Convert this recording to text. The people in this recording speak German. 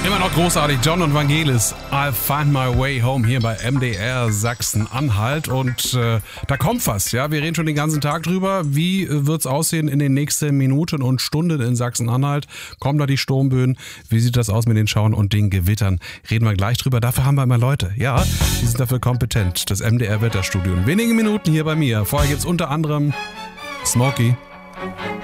Immer noch großartig, John und Vangelis, I'll Find My Way Home hier bei MDR Sachsen-Anhalt und da kommt was, ja, wir reden schon den ganzen Tag drüber, wie wird's aussehen in den nächsten Minuten und Stunden in Sachsen-Anhalt, kommen da die Sturmböen, wie sieht das aus mit den Schauern und den Gewittern, reden wir gleich drüber, dafür haben wir immer Leute, ja, die sind dafür kompetent, das MDR Wetterstudio in wenigen Minuten hier bei mir, vorher gibt's unter anderem Smokey.